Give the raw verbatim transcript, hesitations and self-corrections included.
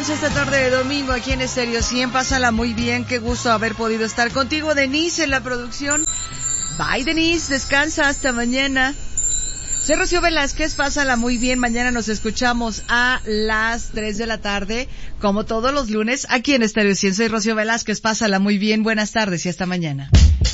descansa esta tarde de domingo aquí en Estéreo cien. Pásala muy bien, qué gusto haber podido estar contigo. Denise en la producción. Bye, Denise, descansa hasta mañana. Soy Rocío Velázquez, pásala muy bien. Mañana nos escuchamos a las tres de la tarde, como todos los lunes, aquí en Estéreo cien. Soy Rocío Velázquez, pásala muy bien. Buenas tardes y hasta mañana.